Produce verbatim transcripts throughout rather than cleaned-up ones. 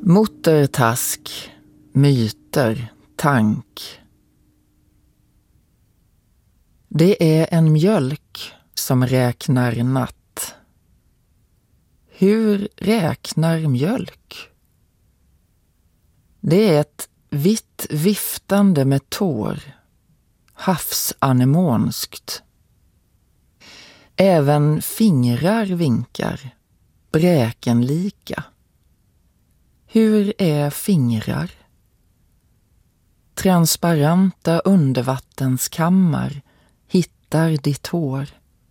Mottertask, myter, tank. Det är en mjölk som räknar natt. Hur räknar mjölk? Det är ett vitt viftande med tår, havsanemonskt. Även fingrar vinkar, bräkenlika. Hur är fingrar? Transparenta undervattenskammar hittar ditt hår.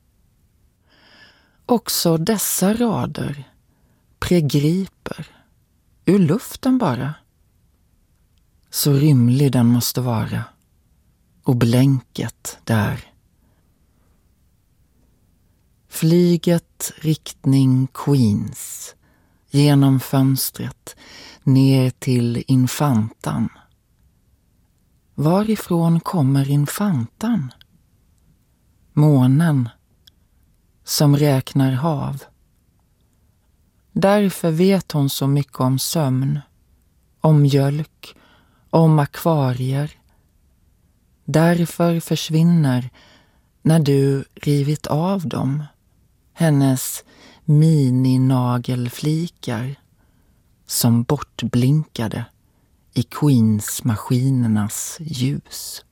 Också dessa rader pregriper, ur luften bara. Så rymlig den måste vara, och blänket där. Flyget riktning Queens, genom fönstret, ner till Infantan. Varifrån kommer Infantan? Månen, som räknar hav. Därför vet hon så mycket om sömn, om mjölk, om akvarier. Därför försvinner, när du rivit av dem, hennes mininagelflikar som bortblinkade i Queens-maskinernas ljus.